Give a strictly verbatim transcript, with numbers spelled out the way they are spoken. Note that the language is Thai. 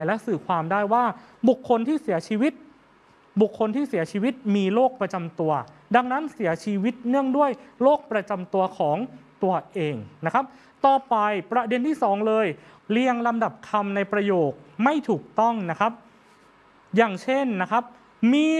และสื่อความได้ว่าบุคคลที่เสียชีวิตบุคคลที่เสียชีวิตมีโรคประจำตัว ดังนั้นเสียชีวิตเนื่องด้วยโรคประจำตัวของตัวเองนะครับต่อไปประเด็นที่สองเลยเรียงลำดับคำในประโยคไม่ถูกต้องนะครับอย่างเช่นนะครับมี